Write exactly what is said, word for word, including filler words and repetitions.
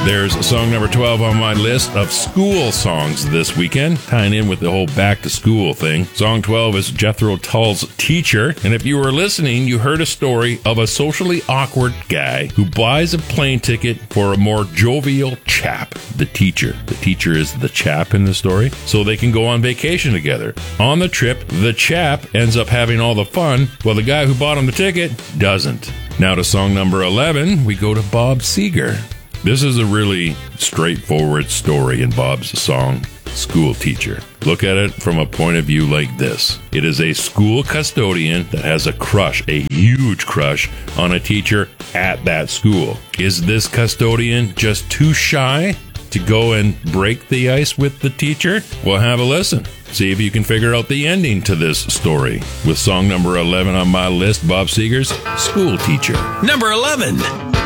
There's song number twelve on my list of school songs this weekend, tying in with the whole back to school thing. Song twelve is Jethro Tull's Teacher. And if you were listening, you heard a story of a socially awkward guy who buys a plane ticket for a more jovial chap, the teacher. The teacher is the chap in the story, so they can go on vacation together. On the trip, the chap ends up having all the fun, while the guy who bought him the ticket doesn't. Now to song number eleven, we go to Bob Seger. This is a really straightforward story in Bob's song, School Teacher. Look at it from a point of view like this. It is a school custodian that has a crush, a huge crush, on a teacher at that school. Is this custodian just too shy to go and break the ice with the teacher? Well, have a listen. See if you can figure out the ending to this story. With song number eleven on my list, Bob Seger's School Teacher. Number eleven.